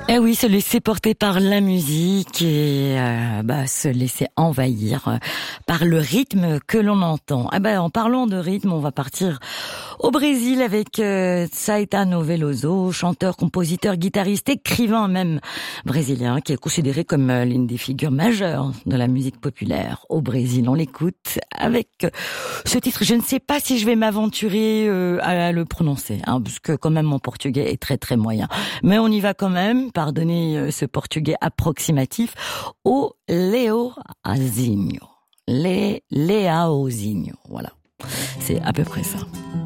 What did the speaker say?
Eh oui, se laisser porter par la musique et se laisser envahir par le rythme que l'on entend. En parlant de rythme, on va partir au Brésil avec Caetano Veloso, chanteur, compositeur, guitariste, écrivain même brésilien, qui est considéré comme l'une des figures majeures de la musique populaire au Brésil. On l'écoute avec ce titre. Je ne sais pas si je vais m'aventurer à le prononcer, parce que quand même mon portugais est très très moyen. Mais on y va quand même. Pardonnez ce portugais approximatif, au Leoazinho. Leaozinho, voilà. C'est à peu près ça.